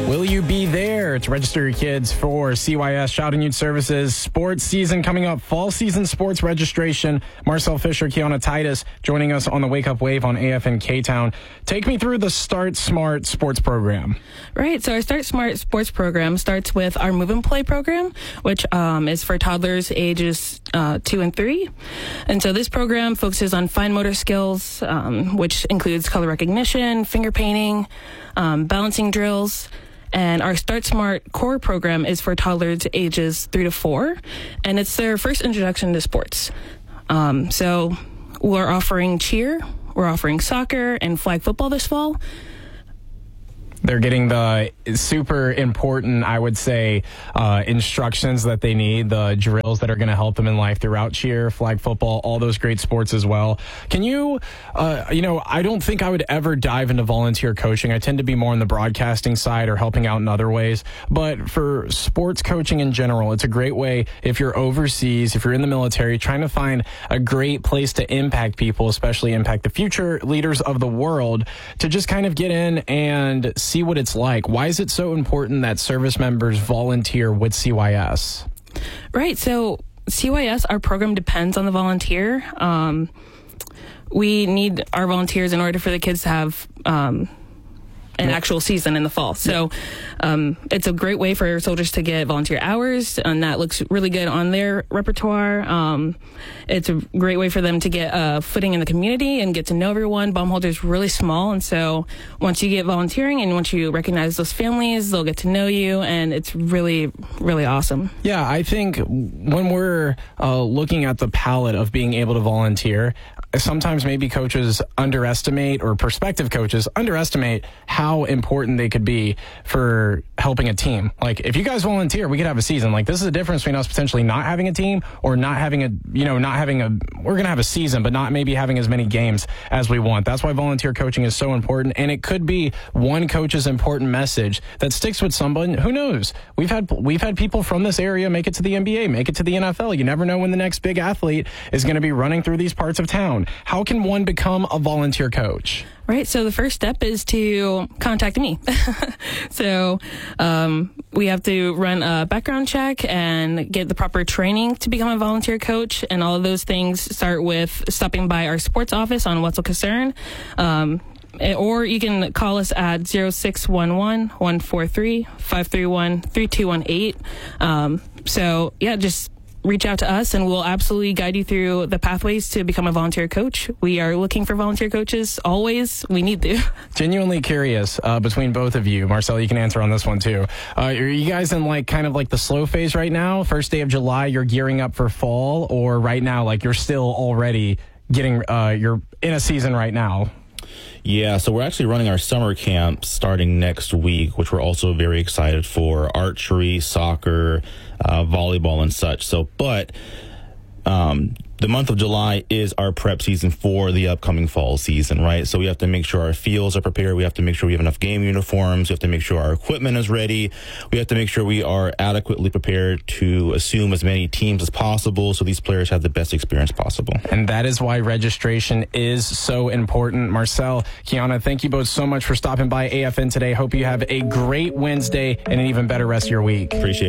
Will you be there to register your kids for CYS Child and Youth Services sports season coming up? Fall season sports registration. Marcel Fisher, Kiana Titus joining us on the Wake Up Wave on AFN K-Town. Take me through the Start Smart sports program. Right. So our Start Smart sports program starts with our Move and Play program, which is for toddlers ages 2 and 3. And so this program focuses on fine motor skills, which includes color recognition, finger painting, balancing drills. And our Start Smart core program is for toddlers ages 3 to 4, and it's their first introduction to sports. So we're offering cheer, we're offering soccer and flag football this fall. They're getting the super important, I would say, instructions that they need, the drills that are going to help them in life throughout cheer, flag football, all those great sports as well. Can you, I don't think I would ever dive into volunteer coaching. I tend to be more on the broadcasting side or helping out in other ways. But for sports coaching in general, it's a great way if you're overseas, if you're in the military, trying to find a great place to impact people, especially impact the future leaders of the world, to just kind of get in and see what it's like. Why is it so important that service members volunteer with CYS? Right. So CYS, our program depends on the volunteer. We need our volunteers in order for the kids to have an actual season in the fall. So it's a great way for soldiers to get volunteer hours, and that looks really good on their repertoire. It's a great way for them to get a footing in the community and get to know everyone. Baumholder is really small, and so once you get volunteering and once you recognize those families, they'll get to know you, and it's really, really awesome. Yeah, I think when we're looking at the palette of being able to volunteer, sometimes maybe coaches underestimate, or prospective coaches underestimate how important they could be for helping a team. Like, if you guys volunteer, we could have a season. Like, this is the difference between us potentially not having a team or not having we're going to have a season, but not maybe having as many games as we want. That's why volunteer coaching is so important. And it could be one coach's important message that sticks with someone. Who knows? We've had people from this area make it to the NBA, make it to the NFL. You never know when the next big athlete is going to be running through these parts of town. How can one become a volunteer coach? Right. So the first step is to contact me. So we have to run a background check and get the proper training to become a volunteer coach. And all of those things start with stopping by our sports office on Wetzel Kaserne. Or you can call us at 0611-143-531-3218. So, yeah, just reach out to us, and we'll absolutely guide you through the pathways to become a volunteer coach. We are looking for volunteer coaches always. We need to. Genuinely curious between both of you. Marcel, you can answer on this one too. Are you guys in kind of the slow phase right now? First day of July, you're gearing up for fall, or right now, you're still already getting, you're in a season right now? Yeah, so we're actually running our summer camp starting next week, which we're also very excited for. Archery, soccer, volleyball, and such. So, but the month of July is our prep season for the upcoming fall season, right? So we have to make sure our fields are prepared. We have to make sure we have enough game uniforms. We have to make sure our equipment is ready. We have to make sure we are adequately prepared to assume as many teams as possible so these players have the best experience possible. And that is why registration is so important. Marcel, Kiana, thank you both so much for stopping by AFN today. Hope you have a great Wednesday and an even better rest of your week. Appreciate it.